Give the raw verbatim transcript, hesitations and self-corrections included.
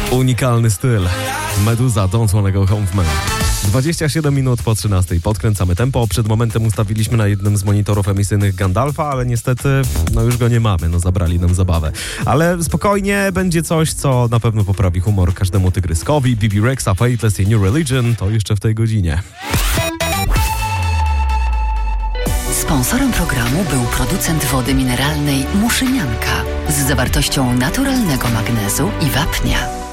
Unikalny styl. Meduza, Don't Wanna Go Home Man. dwadzieścia siedem minut po trzynastej. Podkręcamy tempo. Przed momentem ustawiliśmy na jednym z monitorów emisyjnych Gandalfa, ale niestety no już go nie mamy. No zabrali nam zabawę. Ale spokojnie, będzie coś, co na pewno poprawi humor każdemu tygryskowi. B B Rexa, Faithless i New Religion to jeszcze w tej godzinie. Sponsorem programu był producent wody mineralnej Muszynianka z zawartością naturalnego magnezu i wapnia.